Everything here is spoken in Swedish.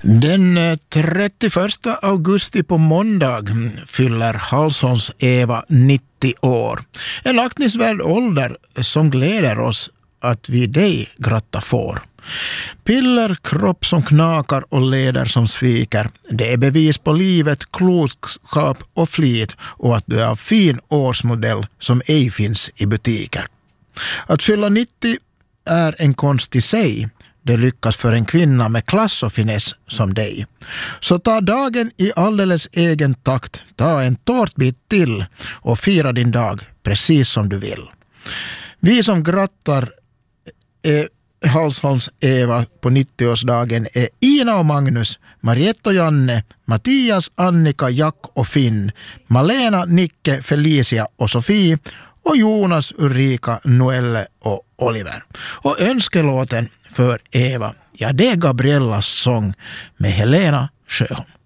Den 31 augusti på måndag fyller Halsholms Eva 90 år. En aktningsvärd ålder som gläder oss att vi dig gratta får. Piller, kropp som knakar och leder som sviker. Det är bevis på livet, klokskap och flit och att du är av fin årsmodell som ej finns i butiker. Att fylla 90 är en konst i sig. Det lyckas för en kvinna med klass och finess som dig. Så ta dagen i alldeles egen takt. Ta en tårtbit till och fira din dag precis som du vill. Vi som grattar Halsholms Eva på 90-årsdagen är Ina och Magnus, Mariette och Janne, Mattias, Annika, Jack och Finn, Malena, Nicke, Felicia och Sofie och Jonas, Ulrika, Noelle och Oliver. Och önskelåten för Eva, ja det är Gabriellas sång med Helena Sjöholm.